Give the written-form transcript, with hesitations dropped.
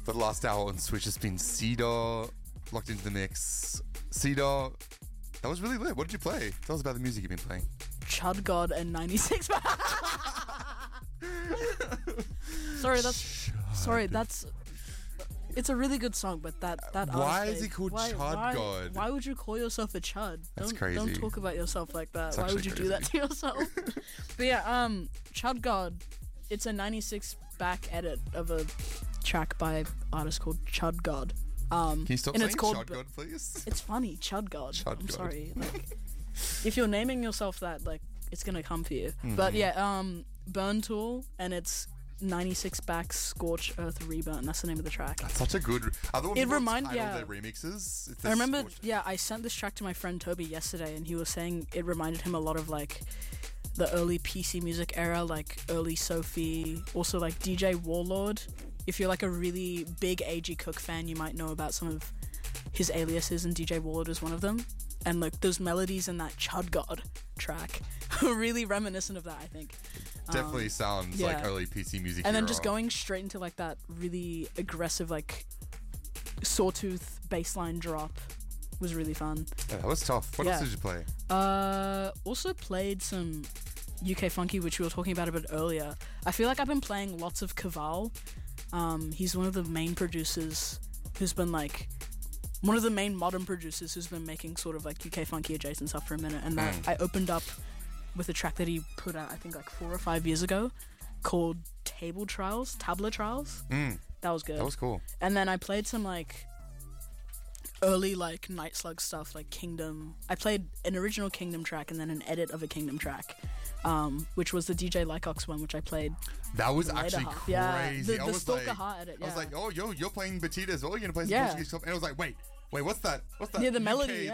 The last hour on Switch has been Cedar locked into the mix. Cedar, that was really lit. What did you play? Tell us about the music you've been playing. Chud God and 96. That's. It's a really good song, but that. Why is he called Chud God? Why would you call yourself a chud? That's crazy. Don't talk about yourself like that. That's Why would you crazy. do that to yourself? But yeah, Chud God. It's a 96 back edit of a track by an artist called Chud God. Can you stop and saying it's called, Chud God, please? It's funny, Chud God. Chud I'm God. sorry. Like, if you're naming yourself that, like, it's gonna come for you. Mm-hmm. But yeah, Burn Tool, and it's 96 back Scorch Earth Reburn. That's the name of the track. That's such a good. Other ones It remind- title yeah. their remixes. It's I remember, Scorched. yeah, I sent this track to my friend Toby yesterday, and he was saying it reminded him a lot of like the early PC music era, like early Sophie, also like DJ Warlord. If you're like a really big A.G. Cook fan, you might know about some of his aliases, and DJ Warlord is one of them. And like those melodies in that Chud God track are really reminiscent of that, I think. Definitely sounds like early PC music. And then era. just going straight into like that really aggressive, like sawtooth bassline drop was really fun. Yeah, that was tough. What else did you play? Also played some UK Funky, which we were talking about a bit earlier. I feel like I've been playing lots of Kaval. He's one of the main producers who's been like one of the main modern producers who's been making sort of like UK Funky adjacent stuff for a minute. And I opened up with a track that he put out, I think like 4 or 5 years ago, called Tabla Trials. That was good. That was cool. And then I played some like early like Night Slug stuff, like Kingdom. I played an original Kingdom track and then an edit of a Kingdom track, which was the DJ Lycox one, which I played. That was the later actually half. crazy. Yeah, the Stalker Heart edit. Yeah. I was like, oh, you're playing Batitas. Oh, you're gonna play some Yeah. Portuguese stuff. And I was like, wait, what's that? Yeah, the UK, melody, yeah.